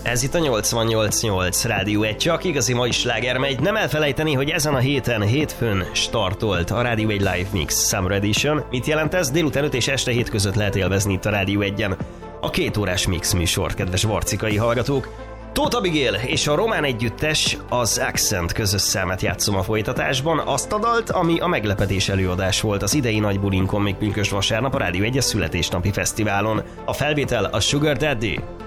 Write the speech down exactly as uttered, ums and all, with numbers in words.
Ez itt a nyolcvannyolc nyolc Rádió egy, csak igazi mai sláger megy. Nem elfelejteni, hogy ezen a héten, hétfőn startolt a Rádió egy Live Mix Summer Edition. Mit jelent ez? Délután öt és este hét között lehet élvezni itt a Rádió egyen a két órás mix műsor, kedves varcikai hallgatók. Tóth Abigail és a román együttes, az Accent közös számát játszom a folytatásban, azt a dalt, ami a meglepetés előadás volt az idei nagy bulinkon még pünkösd vasárnap a Rádió egyes születésnapi fesztiválon. A felvétel a Sugar Daddy.